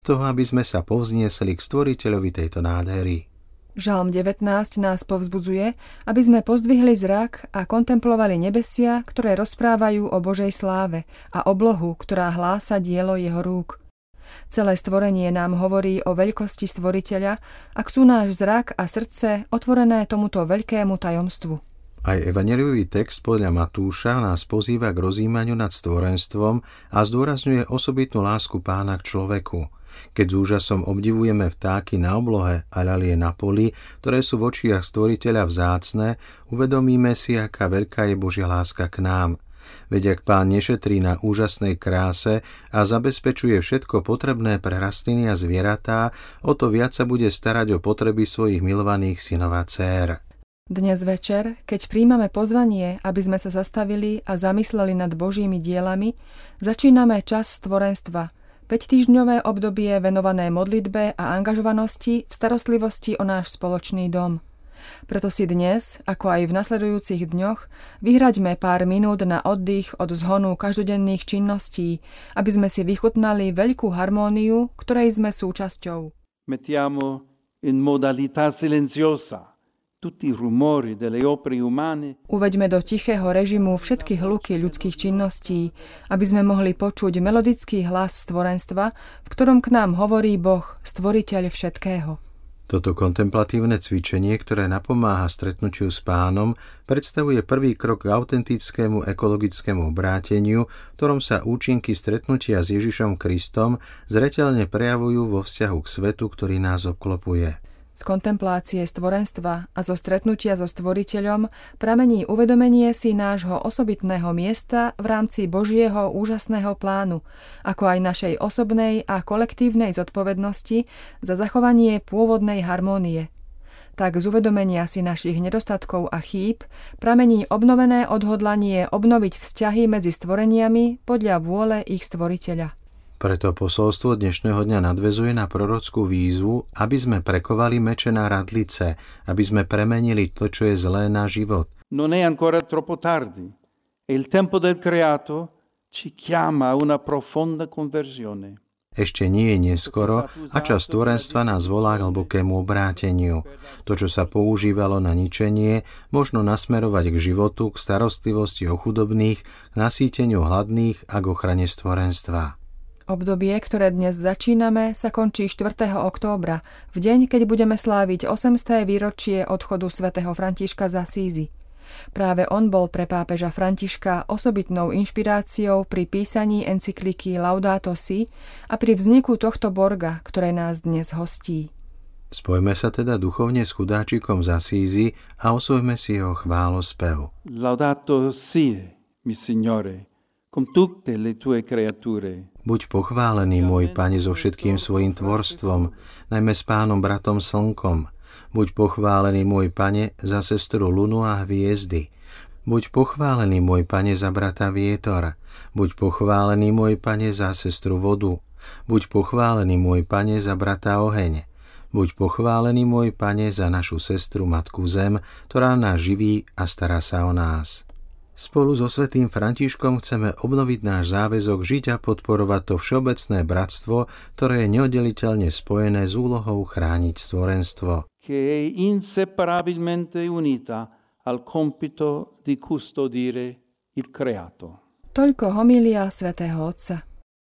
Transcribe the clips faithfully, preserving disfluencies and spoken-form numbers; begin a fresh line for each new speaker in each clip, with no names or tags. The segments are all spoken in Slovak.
toho, aby sme sa povzniesli k stvoriteľovi tejto nádhery.
Žalm devätnásť nás povzbudzuje, aby sme pozdvihli zrak a kontemplovali nebesia, ktoré rozprávajú o Božej sláve, a oblohu, ktorá hlása dielo jeho rúk. Celé stvorenie nám hovorí o veľkosti stvoriteľa, ak sú náš zrak a srdce otvorené tomuto veľkému tajomstvu.
Aj evanjeliový text podľa Matúša nás pozýva k rozjímaniu nad stvorenstvom a zdôrazňuje osobitnú lásku Pána k človeku. Keď s úžasom obdivujeme vtáky na oblohe a ľalie na poli, ktoré sú v očiach stvoriteľa vzácne, uvedomíme si, aká veľká je Božia láska k nám. Veď ak Pán nešetrí na úžasnej kráse a zabezpečuje všetko potrebné pre rastliny a zvieratá, o to viac sa bude starať o potreby svojich milovaných synov a dcér.
Dnes večer, keď príjmame pozvanie, aby sme sa zastavili a zamysleli nad Božími dielami, začíname čas stvorenstva, päťtýždňové obdobie venované modlitbe a angažovanosti v starostlivosti o náš spoločný dom. Preto si dnes, ako aj v nasledujúcich dňoch, vyhraďme pár minút na oddych od zhonu každodenných činností, aby sme si vychutnali veľkú harmóniu, ktorej sme súčasťou.
Mettiamo in modalità silenziosa tutti i rumori delle opere umane.
Uveďme do tichého režimu všetky hluky ľudských činností, aby sme mohli počuť melodický hlas stvorenstva, v ktorom k nám hovorí Boh, stvoriteľ všetkého.
Toto kontemplatívne cvičenie, ktoré napomáha stretnutiu s Pánom, predstavuje prvý krok k autentickému ekologickému obráteniu, v ktorom sa účinky stretnutia s Ježišom Kristom zreteľne prejavujú vo vzťahu k svetu, ktorý nás obklopuje.
Z kontemplácie stvorenstva a zo stretnutia so stvoriteľom pramení uvedomenie si nášho osobitného miesta v rámci Božieho úžasného plánu, ako aj našej osobnej a kolektívnej zodpovednosti za zachovanie pôvodnej harmónie. Tak z uvedomenia si našich nedostatkov a chýb pramení obnovené odhodlanie obnoviť vzťahy medzi stvoreniami podľa vôle ich stvoriteľa.
Preto posolstvo dnešného dňa nadväzuje na prorockú výzvu, aby sme prekovali meče na radlice, aby sme premenili to, čo je zlé, na život.
Non è ancora troppo tardi e il tempo del creato ci chiama a una profonda conversione.
Ešte nie je neskoro a čas stvorenstva nás volá k hlbokému obráteniu. To, čo sa používalo na ničenie, možno nasmerovať k životu, k starostlivosti o chudobných, k nasýteniu hladných a k ochrane stvorenstva.
Obdobie, ktoré dnes začíname, sa končí štvrtého októbra, v deň, keď budeme sláviť osemsté výročie odchodu svätého Františka z Asízy. Práve on bol pre pápeža Františka osobitnou inšpiráciou pri písaní encykliky Laudato Si a pri vzniku tohto borga, ktoré nás dnes hostí.
Spojme sa teda duchovne s chudáčikom z Asízy a osvojme si jeho chválospev.
Laudato Si, mi Signore, con tutte le tue creature.
Buď pochválený, môj Pane, so všetkým svojim tvorstvom, najmä s Pánom bratom Slnkom. Buď pochválený, môj Pane, za sestru Lunu a hviezdy. Buď pochválený, môj Pane, za brata Vietor. Buď pochválený, môj Pane, za sestru Vodu. Buď pochválený, môj Pane, za brata Oheň. Buď pochválený, môj Pane, za našu sestru Matku Zem, ktorá nás živí a stará sa o nás. Spolu so svätým Františkom chceme obnoviť náš záväzok žiť a podporovať to všeobecné bratstvo, ktoré je neoddeliteľne spojené s úlohou chrániť stvorenstvo.
Che è inseparabilmente unita al compito di custodire il creato.
Toľko homilia svätého Otca.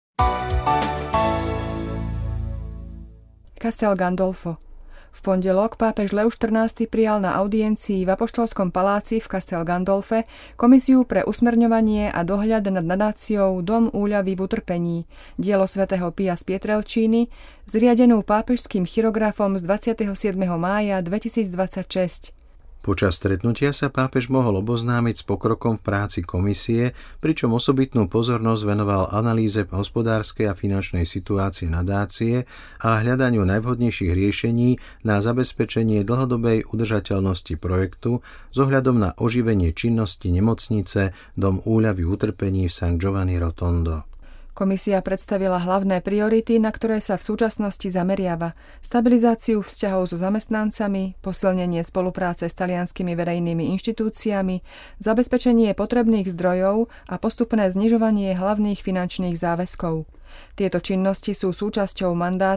Castel Gandolfo. V pondelok pápež Leoš štrnásty prijal na audiencii v Apoštolskom paláci v Castel Gandolfe komisiu pre usmerňovanie a dohľad nad nadáciou Dom úľavy v utrpení, dielo svätého Pia z Pietrelcíny, zriadenú pápežským chirografom z dvadsiateho siedmeho mája dvetisícdvadsaťšesť.
Počas stretnutia sa pápež mohol oboznámiť s pokrokom v práci komisie, pričom osobitnú pozornosť venoval analýze hospodárskej a finančnej situácie nadácie a hľadaniu najvhodnejších riešení na zabezpečenie dlhodobej udržateľnosti projektu s ohľadom na oživenie činnosti nemocnice Dom úľavy v utrpení v San Giovanni Rotondo.
Komisia predstavila hlavné priority, na ktoré sa v súčasnosti zameriava: stabilizáciu vzťahov so zamestnancami, posilnenie spolupráce s talianskymi verejnými inštitúciami, zabezpečenie potrebných zdrojov a postupné znižovanie hlavných finančných záväzkov. Tieto činnosti sú súčasťou mandátu